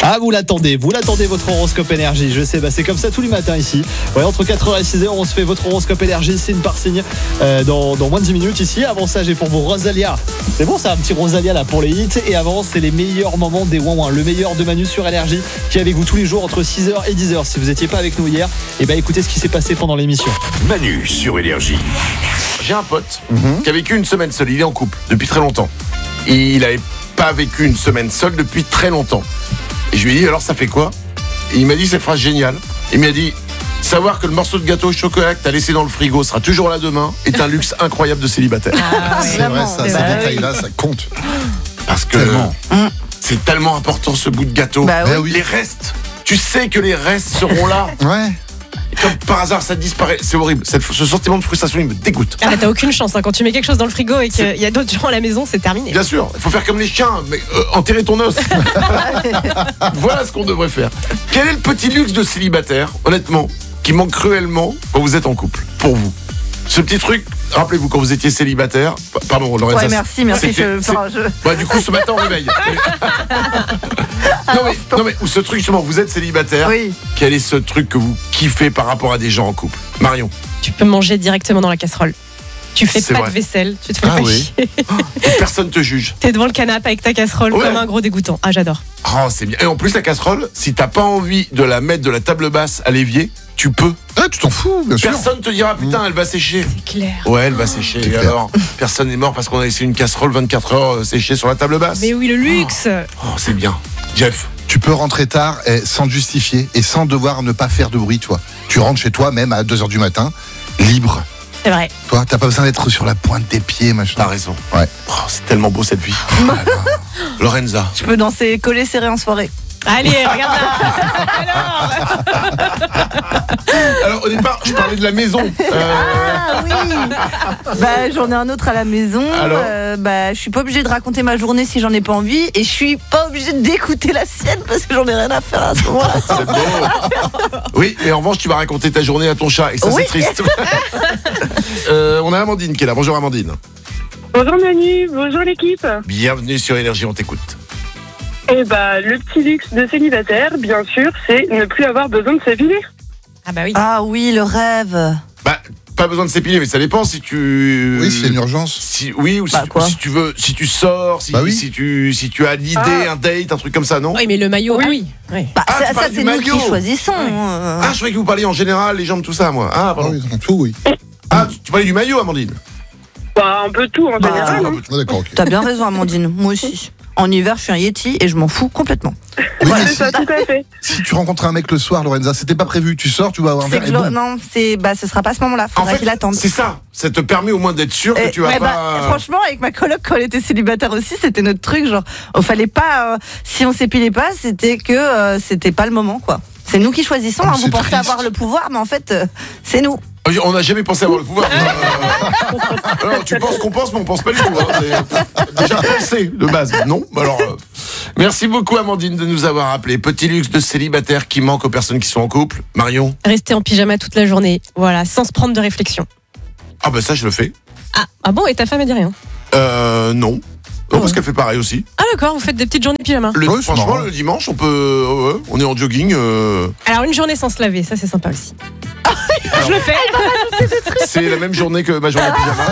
Ah, vous l'attendez votre horoscope énergie. Je sais, c'est comme ça tous les matins ici. Ouais, entre 4h et 6h, on se fait votre horoscope énergie signe par signe dans moins de 10 minutes ici. Avant ça, j'ai pour vous Rosalia. C'est bon, ça, un petit Rosalia là pour les hits. Et avant, c'est les meilleurs moments des ouin-ouin. Le meilleur de Manu sur énergie qui est avec vous tous les jours entre 6h et 10h. Si vous n'étiez pas avec nous hier, écoutez ce qui s'est passé pendant l'émission. Manu sur énergie. J'ai un pote qui a vécu une semaine seul. Il est en couple depuis très longtemps. Et il n'avait pas vécu une semaine seule depuis très longtemps. Et je lui ai dit, alors ça fait quoi? Et il m'a dit cette phrase géniale. Il m'a dit, savoir que le morceau de gâteau au chocolat que t'as laissé dans le frigo sera toujours là demain est un luxe incroyable de célibataire. C'est vrai, ça, ces détails-là, ça compte. Parce que c'est tellement important ce bout de gâteau. Oui. Les restes, tu sais que les restes seront là. Ouais. Et comme par hasard, ça disparaît. C'est horrible. Ce sentiment de frustration, il me dégoûte. Ah, t'as aucune chance. Quand tu mets quelque chose dans le frigo et qu'il y a d'autres gens à la maison, c'est terminé. Bien sûr, il faut faire comme les chiens, mais enterrer ton os. Voilà ce qu'on devrait faire. Quel est le petit luxe de célibataire, honnêtement, qui manque cruellement quand vous êtes en couple, pour vous? Ce petit truc, rappelez-vous quand vous étiez célibataire. Pardon, Lorenza. Ouais, merci. Du coup, ce matin, on réveille. non, mais ou ce truc, justement, vous êtes célibataire. Oui. Quel est ce truc que vous kiffez par rapport à des gens en couple? Marion. Tu peux manger directement dans la casserole. Tu fais C'est pas vrai. de vaisselle, tu te fais pas chier. Personne te juge. T'es devant le canapé avec ta casserole comme un gros dégoûtant. Ah, j'adore. Oh, c'est bien. Et en plus, la casserole, si t'as pas envie de la mettre de la table basse à l'évier, tu peux. Ah, tu t'en fous, bien sûr. Personne te dira, putain, elle va sécher. C'est clair. Ouais, elle va sécher. Et clair. alors, personne n'est mort parce qu'on a laissé une casserole 24 heures sécher sur la table basse. Mais oui, le luxe. Oh, c'est bien. Jeff. Tu peux rentrer tard sans te justifier et sans devoir ne pas faire de bruit, toi. Tu rentres chez toi, même à 2h du matin, libre. C'est vrai. Toi, t'as pas besoin d'être sur la pointe des pieds, machin. T'as raison. Ouais. Oh, c'est tellement beau cette vie. Lorenza. Je peux danser collé serré en soirée. Allez, regarde là. Alors, au départ, je parlais de la maison. Ah oui. J'en ai un autre à la maison. Alors je suis pas obligée de raconter ma journée si j'en ai pas envie, et je suis pas obligée d'écouter la sienne parce que j'en ai rien à faire à ce moment-là. C'est beau. Oui, mais en revanche, tu vas raconter ta journée à ton chat et ça, Oui. c'est triste. On a Amandine qui est là. Bonjour Amandine. Bonjour Manu, bonjour l'équipe. Bienvenue sur Énergie, on t'écoute. Le petit luxe de célibataire, bien sûr, c'est ne plus avoir besoin de s'épiler. Ah bah oui. Ah oui, le rêve. Pas besoin de s'épiler, mais ça dépend si tu. Oui, c'est une urgence. Si tu veux, si tu sors, si tu as l'idée, un date, un truc comme ça, non? Oui, mais le maillot, oui. Oui. tu parles du c'est nous maillot. qui choisissons. Je croyais que vous parliez en général, les jambes, tout ça, moi. Ah, Ah pardon. oui, tout, oui. Tu parlais du maillot, Amandine? Un peu tout en général. Ah, d'accord, ok. T'as bien raison, Amandine. Moi aussi. En hiver, je suis un Yeti et je m'en fous complètement. Oui, mais C'est ça, tout à fait. si tu rencontres un mec le soir, Lorenza, c'était pas prévu. Tu sors, tu vas avoir un verre et bon. Non, ce sera pas à ce moment-là. En Faudra fait, qu'il attende. c'est ça. Ça te permet au moins d'être sûr que tu vas pas. Franchement, avec ma coloc, quand elle était célibataire aussi, c'était notre truc. Genre, fallait pas. Si on s'épilait pas, c'était que c'était pas le moment, quoi. C'est nous qui choisissons. Oh, Vous c'est pensez triste. avoir le pouvoir, mais en fait, c'est nous. On n'a jamais pensé avoir le pouvoir. Alors, tu penses qu'on pense, mais on pense pas du tout. C'est déjà pensé de base. Non. Alors, merci beaucoup Amandine de nous avoir appelé. Petit luxe de célibataire qui manque aux personnes qui sont en couple. Marion. Rester en pyjama toute la journée. Voilà, sans se prendre de réflexion. Ah bah ça je le fais. Ah bon, et ta femme, elle dit rien? Non. Non, parce qu'elle fait pareil aussi. Ah d'accord, vous faites des petites journées pyjama. Ouais, c'est Franchement, marrant. le dimanche, on peut. On est en jogging. Alors une journée sans se laver, ça c'est sympa aussi. Alors, Je le fais. c'est la même journée que ma journée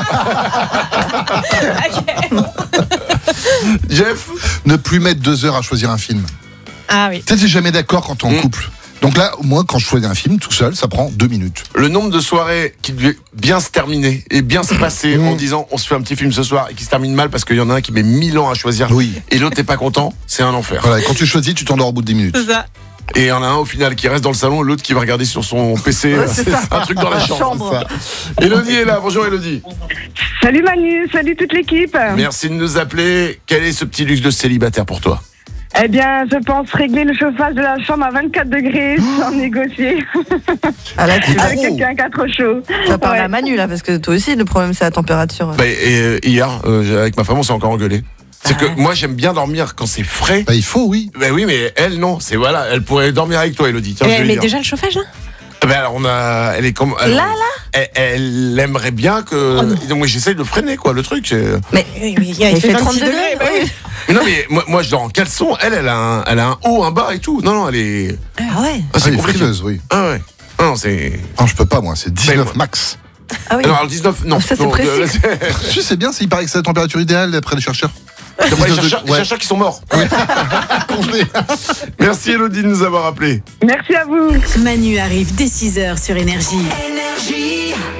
pyjama. Jeff. Ne plus mettre 2 heures à choisir un film. Ah oui. Tu sais, t'es jamais d'accord quand t'es en couple. Donc là, moi, quand je choisis un film tout seul, ça prend 2 minutes. Le nombre de soirées qui devaient bien se terminer et bien se passer en disant on se fait un petit film ce soir et qui se termine mal parce qu'il y en a un qui met 1000 ans à choisir Oui. et l'autre n'est pas content, c'est un enfer. Voilà, et quand tu choisis, tu t'endors au bout de 10 minutes. C'est ça. Et il y en a un au final qui reste dans le salon, l'autre qui va regarder sur son PC un truc dans la chambre. C'est ça. Elodie est là, bonjour Elodie. Salut Manu, salut toute l'équipe. Merci de nous appeler. Quel est ce petit luxe de célibataire pour toi? Je pense régler le chauffage de la chambre à 24 degrés sans négocier. Avec quelqu'un qui a trop chaud. Tu vas parler à Manu, là, parce que toi aussi, le problème, c'est la température. Hier, avec ma femme, on s'est encore engueulé. C'est que moi, j'aime bien dormir quand c'est frais. Il faut, oui. Oui, mais elle, non. Elle pourrait dormir avec toi, Elodie. Tiens, je vais Elle lui met dire. déjà le chauffage là? Alors elle est comme elle aimerait bien que donc moi j'essaye de freiner quoi le truc. Mais il fait 36 32 degrés. degrés. Mais non, mais moi je dors en caleçon. Elle a un haut, un bas et tout. Non, elle est. Ah ouais. Ah, c'est Elle est compliqué. frileuse, oui. Ah ouais. Non, c'est. Non, je peux pas, moi, c'est 19 moi- max. Ah oui. Alors, le 19, non. Ça, c'est non, précis. Je sais bien, il paraît que c'est la température idéale d'après les chercheurs. D'après les 19 chercheurs, les ouais. chercheurs qui sont morts. Congelé. Merci Elodie de nous avoir appelés. Merci à vous. Manu arrive dès 6h sur Énergie. Énergie.